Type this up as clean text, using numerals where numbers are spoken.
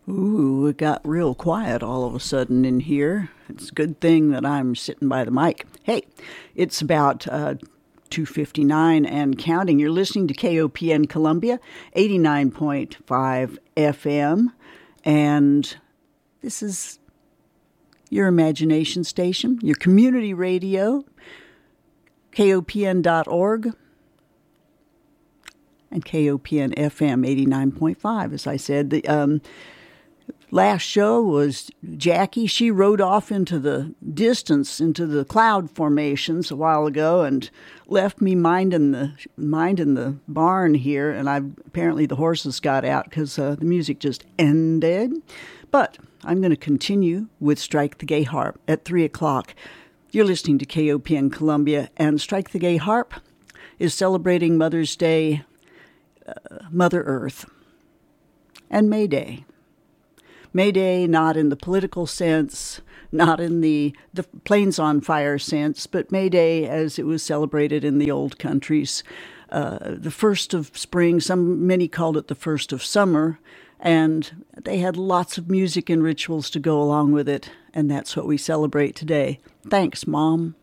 Ooh, it got real quiet all of a sudden in here. It's a good thing that I'm sitting by the mic. Hey, it's about 2:59 and counting. You're listening to KOPN Columbia, 89.5 FM, and this is your imagination station, your community radio, KOPN.org, and KOPN FM 89.5, as I said. The last show was Jackie. She rode off into the distance, into the cloud formations a while ago, and left me minding the barn here. And apparently the horses got out because the music just ended. But I'm going to continue with Strike the Gay Harp at 3 o'clock. You're listening to KOPN Columbia, and Strike the Gay Harp is celebrating Mother's Day, Mother Earth, and May Day. May Day, not in the political sense, not in the planes on fire sense, but May Day as it was celebrated in the old countries. The first of spring, many called it the first of summer, and they had lots of music and rituals to go along with it, and that's what we celebrate today. Thanks, Mom.